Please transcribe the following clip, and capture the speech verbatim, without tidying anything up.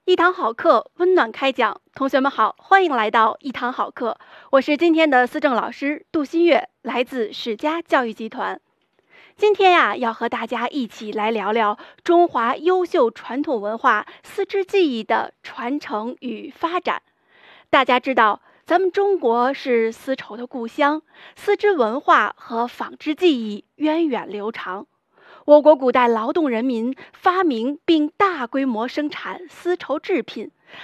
一堂好课，温暖开讲。同学们好，欢迎来到一堂好课，我是今天的思政老师杜新月，来自史家教育集团。今天呀、啊，要和大家一起来聊聊中华优秀传统文化丝织技艺的传承与发展。大家知道，咱们中国是丝绸的故乡，丝织文化和纺织技艺源远流长。我国古代劳动人民发明并大规模生产丝绸制品，